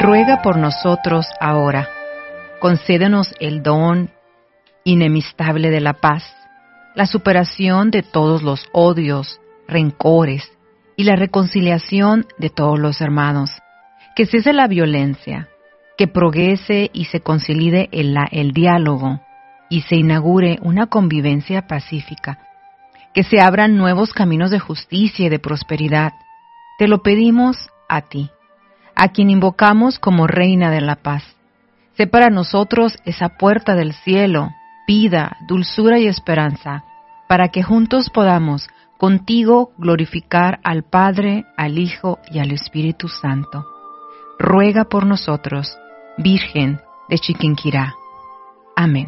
ruega por nosotros ahora. Concédenos el don inemistable de la paz, la superación de todos los odios, rencores y la reconciliación de todos los hermanos. Que cese la violencia, que progrese y se consolide el diálogo y se inaugure una convivencia pacífica. Que se abran nuevos caminos de justicia y de prosperidad. Te lo pedimos a ti, a quien invocamos como Reina de la Paz. Sé para nosotros esa puerta del cielo, vida, dulzura y esperanza, para que juntos podamos contigo glorificar al Padre, al Hijo y al Espíritu Santo. Ruega por nosotros, Virgen de Chiquinquirá. Amén.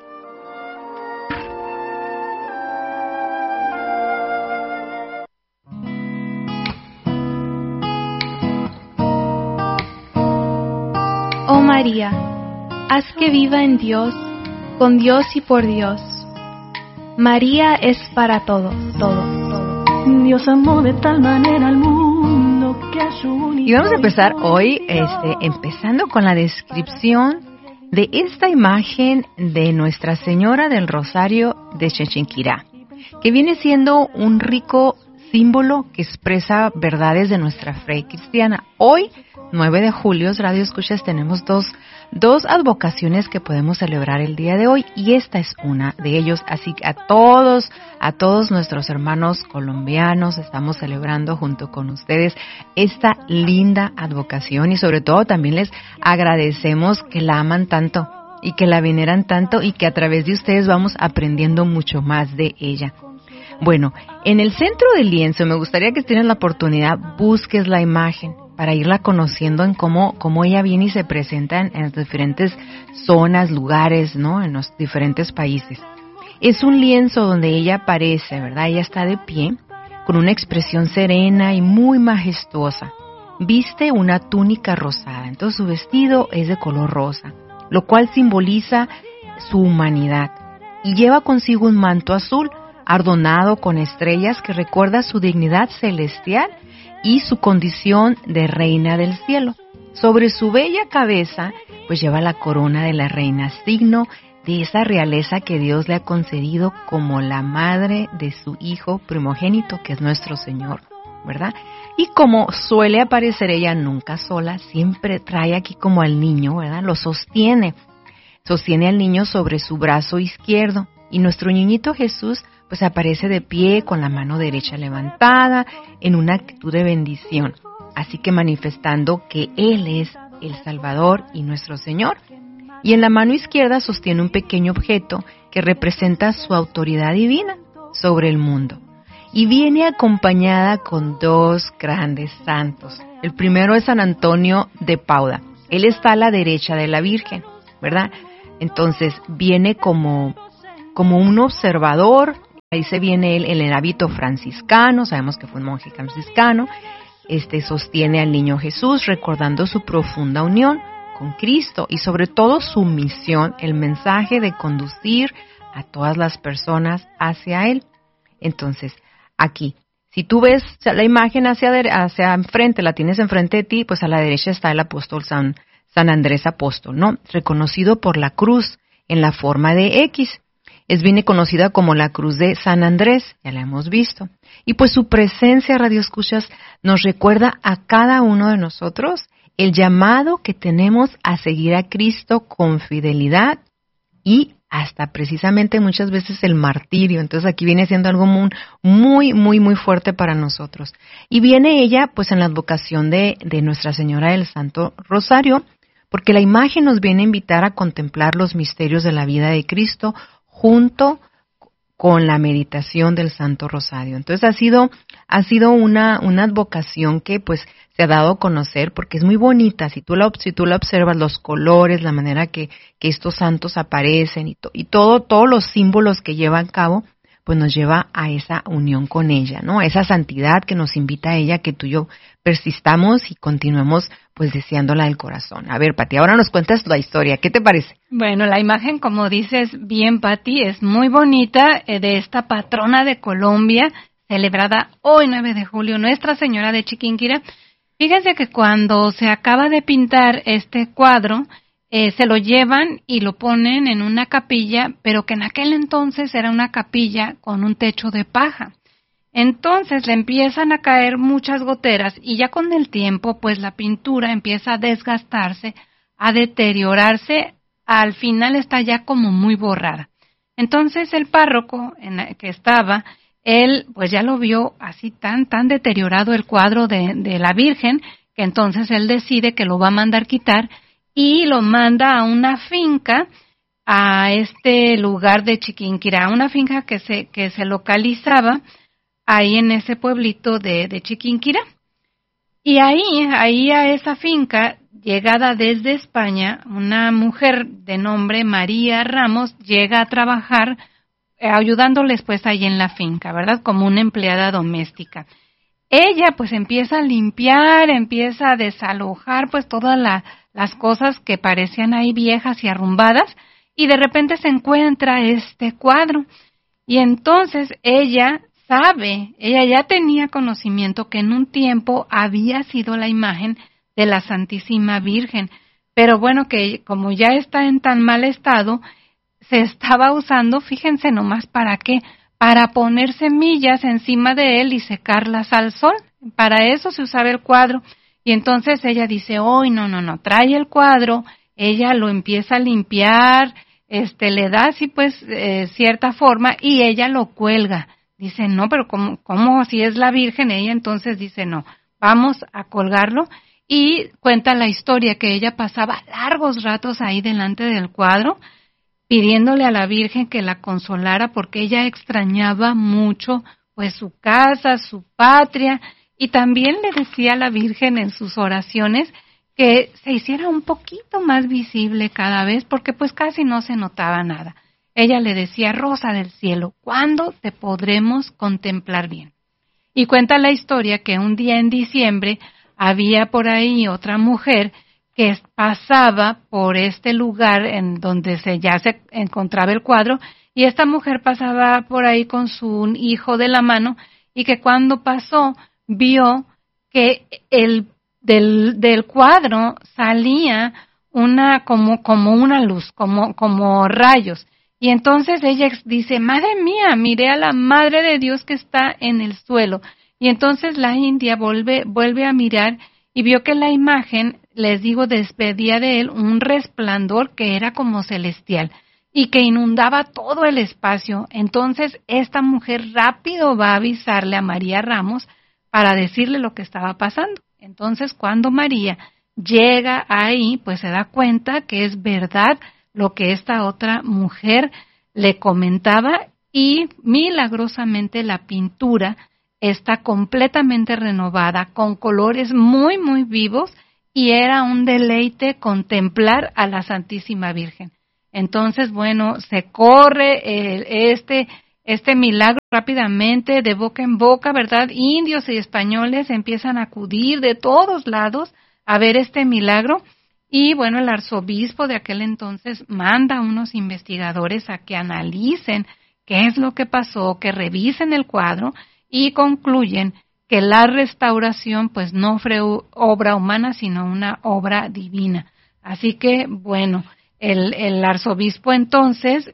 Oh María, haz que viva en Dios, con Dios y por Dios. María es para todo, todo. Dios amó de tal manera al mundo que a su único. Y vamos a empezar hoy, empezando con la descripción de esta imagen de Nuestra Señora del Rosario de Chiquinquirá, que viene siendo un rico símbolo que expresa verdades de nuestra fe cristiana. Hoy, 9 de julio, Radio Escuchas, tenemos dos advocaciones que podemos celebrar el día de hoy, y esta es una de ellos. Así que a todos nuestros hermanos colombianos estamos celebrando junto con ustedes esta linda advocación, y sobre todo también les agradecemos que la aman tanto y que la veneran tanto, y que a través de ustedes vamos aprendiendo mucho más de ella. Bueno, en el centro del lienzo, me gustaría que si tienes la oportunidad, busques la imagen para irla conociendo en cómo ella viene y se presenta en las diferentes zonas, lugares, ¿no? En los diferentes países. Es un lienzo donde ella aparece, ¿verdad? Ella está de pie, con una expresión serena y muy majestuosa. Viste una túnica rosada, entonces su vestido es de color rosa, lo cual simboliza su humanidad. Y lleva consigo un manto azul, adornado con estrellas, que recuerda su dignidad celestial y su condición de reina del cielo. Sobre su bella cabeza, pues lleva la corona de la reina, signo de esa realeza que Dios le ha concedido como la madre de su Hijo primogénito, que es nuestro Señor, ¿verdad? Y como suele aparecer ella nunca sola, siempre trae aquí como al niño, ¿verdad? Lo sostiene al niño sobre su brazo izquierdo, y nuestro niñito Jesús pues aparece de pie con la mano derecha levantada en una actitud de bendición, así que manifestando que Él es el Salvador y nuestro Señor. Y en la mano izquierda sostiene un pequeño objeto que representa su autoridad divina sobre el mundo. Y viene acompañada con dos grandes santos. El primero es San Antonio de Padua. Él está a la derecha de la Virgen, ¿verdad? Entonces viene como un observador. Ahí se viene él en el hábito franciscano, sabemos que fue un monje franciscano. Sostiene al niño Jesús, recordando su profunda unión con Cristo y sobre todo su misión, el mensaje de conducir a todas las personas hacia Él. Entonces, aquí, si tú ves la imagen hacia enfrente, la tienes enfrente de ti, pues a la derecha está el apóstol San Andrés apóstol, ¿no? Reconocido por la cruz en la forma de X. Es bien conocida como la cruz de San Andrés, ya la hemos visto. Y pues su presencia, Radio Escuchas, nos recuerda a cada uno de nosotros el llamado que tenemos a seguir a Cristo con fidelidad y hasta precisamente muchas veces el martirio. Entonces aquí viene siendo algo muy, muy, muy fuerte para nosotros. Y viene ella pues en la advocación de Nuestra Señora del Santo Rosario, porque la imagen nos viene a invitar a contemplar los misterios de la vida de Cristo junto con la meditación del Santo Rosario. Entonces ha sido una advocación que pues se ha dado a conocer porque es muy bonita. Si tú la observas, los colores, la manera que estos santos aparecen y todos los símbolos que lleva a cabo, pues nos lleva a esa unión con ella, ¿no? A esa santidad que nos invita a ella, que tú y yo persistamos y continuemos pues deseándola del corazón. A ver, Pati, ahora nos cuentas la historia. ¿Qué te parece? Bueno, la imagen, como dices bien, Pati, es muy bonita, de esta patrona de Colombia, celebrada hoy 9 de julio, Nuestra Señora de Chiquinquirá. Fíjense que cuando se acaba de pintar este cuadro, se lo llevan y lo ponen en una capilla, pero que en aquel entonces era una capilla con un techo de paja. Entonces le empiezan a caer muchas goteras y ya con el tiempo, pues la pintura empieza a desgastarse, a deteriorarse, al final está ya como muy borrada. Entonces el párroco en el que estaba, él pues ya lo vio así tan deteriorado el cuadro de la Virgen, que entonces él decide que lo va a mandar quitar y lo manda a una finca, a este lugar de Chiquinquirá, una finca que se localizaba ahí en ese pueblito de Chiquinquirá. Y ahí a esa finca, llegada desde España, una mujer de nombre María Ramos llega a trabajar ayudándoles pues ahí en la finca, ¿verdad? Como una empleada doméstica. Ella pues empieza a limpiar, empieza a desalojar pues todas las cosas que parecían ahí viejas y arrumbadas y de repente se encuentra este cuadro y entonces ella ya tenía conocimiento que en un tiempo había sido la imagen de la Santísima Virgen, pero bueno, que como ya está en tan mal estado, se estaba usando, fíjense nomás para qué, para poner semillas encima de él y secarlas al sol. Para eso se usaba el cuadro. Y entonces ella dice, no, trae el cuadro, ella lo empieza a limpiar, le da así pues cierta forma y ella lo cuelga. Dice, no, pero ¿cómo si es la Virgen? Ella entonces dice, no, vamos a colgarlo. Y cuenta la historia que ella pasaba largos ratos ahí delante del cuadro, pidiéndole a la Virgen que la consolara porque ella extrañaba mucho pues su casa, su patria, y también le decía a la Virgen en sus oraciones que se hiciera un poquito más visible cada vez porque pues casi no se notaba nada. Ella le decía, Rosa del cielo, ¿cuándo te podremos contemplar bien? Y cuenta la historia que un día en diciembre había por ahí otra mujer que pasaba por este lugar en donde ya se encontraba el cuadro, y esta mujer pasaba por ahí con su hijo de la mano, y que cuando pasó vio que del cuadro salía como una luz, como rayos. Y entonces ella dice, madre mía, miré a la Madre de Dios que está en el suelo. Y entonces la india vuelve a mirar y vio que la imagen, les digo, despedía de él un resplandor que era como celestial y que inundaba todo el espacio. Entonces esta mujer rápido va a avisarle a María Ramos para decirle lo que estaba pasando. Entonces cuando María llega ahí, pues se da cuenta que es verdad lo que esta otra mujer le comentaba y milagrosamente la pintura está completamente renovada, con colores muy, muy vivos, y era un deleite contemplar a la Santísima Virgen. Entonces, bueno, se corre este milagro rápidamente, de boca en boca, ¿verdad? Indios y españoles empiezan a acudir de todos lados a ver este milagro, y bueno, el arzobispo de aquel entonces manda a unos investigadores a que analicen qué es lo que pasó, que revisen el cuadro, y concluyen que la restauración pues no fue obra humana, sino una obra divina. Así que, bueno, el arzobispo entonces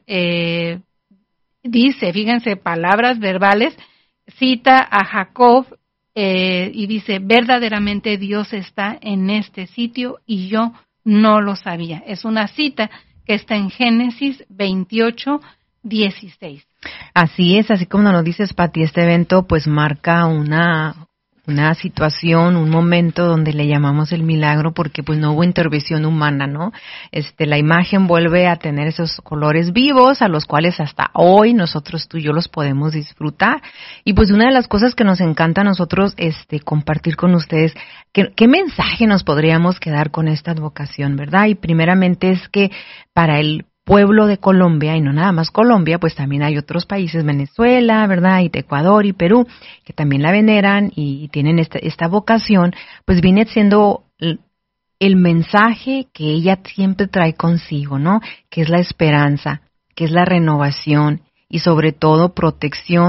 dice, fíjense, palabras verbales, cita a Jacob y dice, verdaderamente Dios está en este sitio y yo no lo sabía. Es una cita que está en Génesis 28:16. Así es, así como nos lo dices, Pati, este evento pues marca una situación, un momento donde le llamamos el milagro porque pues no hubo intervención humana, ¿no? La imagen vuelve a tener esos colores vivos a los cuales hasta hoy nosotros, tú y yo, los podemos disfrutar. Y pues una de las cosas que nos encanta a nosotros compartir con ustedes, ¿qué mensaje nos podríamos quedar con esta advocación, verdad? Y primeramente es que para el pueblo de Colombia, y no nada más Colombia, pues también hay otros países, Venezuela, ¿verdad? Y Ecuador y Perú, que también la veneran y tienen esta vocación, pues viene siendo el mensaje que ella siempre trae consigo, ¿no? Que es la esperanza, que es la renovación y sobre todo protección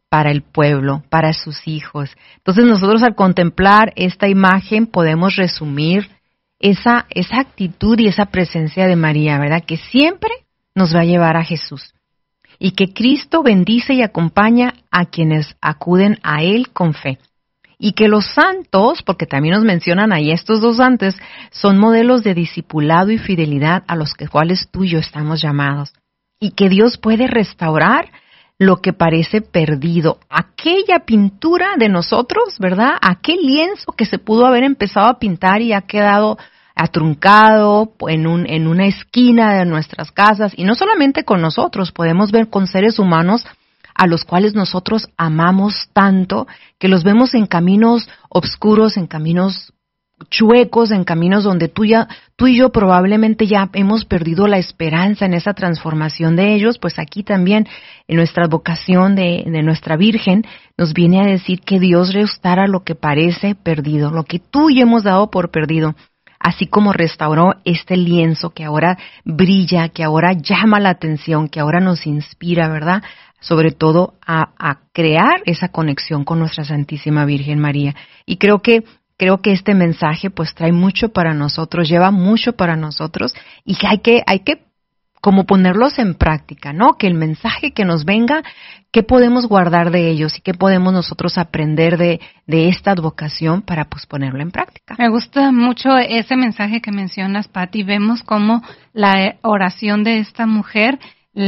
para el pueblo, para sus hijos. Entonces nosotros al contemplar esta imagen podemos resumir esa actitud y esa presencia de María, ¿verdad? Que siempre nos va a llevar a Jesús. Y que Cristo bendice y acompaña a quienes acuden a Él con fe. Y que los santos, porque también nos mencionan ahí estos dos antes, son modelos de discipulado y fidelidad a los cuales tú y yo estamos llamados. Y que Dios puede restaurar lo que parece perdido. Aquella pintura de nosotros, ¿verdad? Aquel lienzo que se pudo haber empezado a pintar y ha quedado atruncado en una esquina de nuestras casas. Y no solamente con nosotros, podemos ver con seres humanos a los cuales nosotros amamos tanto, que los vemos en caminos oscuros, en caminos chuecos, en caminos donde tú y yo probablemente ya hemos perdido la esperanza en esa transformación de ellos. Pues aquí también en nuestra vocación de nuestra Virgen nos viene a decir que Dios restaura lo que parece perdido, lo que tú y yo hemos dado por perdido, así como restauró este lienzo que ahora brilla, que ahora llama la atención, que ahora nos inspira, ¿verdad? Sobre todo a crear esa conexión con nuestra Santísima Virgen María. Y creo que este mensaje pues trae mucho para nosotros, lleva mucho para nosotros, y que hay que como ponerlos en práctica, ¿no? Que el mensaje que nos venga, ¿qué podemos guardar de ellos y qué podemos nosotros aprender de esta advocación para pues ponerlo en práctica? Me gusta mucho ese mensaje que mencionas, Pati. Vemos cómo la oración de esta mujer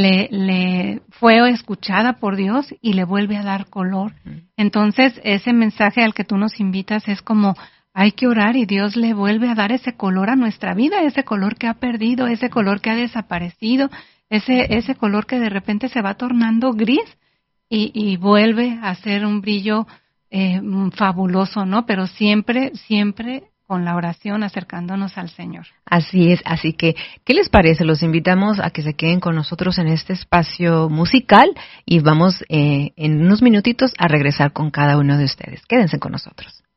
le fue escuchada por Dios y le vuelve a dar color. Entonces, ese mensaje al que tú nos invitas es como hay que orar y Dios le vuelve a dar ese color a nuestra vida, ese color que ha perdido, ese color que ha desaparecido, ese color que de repente se va tornando gris y vuelve a ser un brillo fabuloso, ¿no? Pero siempre con la oración acercándonos al Señor. Así es, así que, ¿qué les parece? Los invitamos a que se queden con nosotros en este espacio musical y vamos en unos minutitos a regresar con cada uno de ustedes. Quédense con nosotros.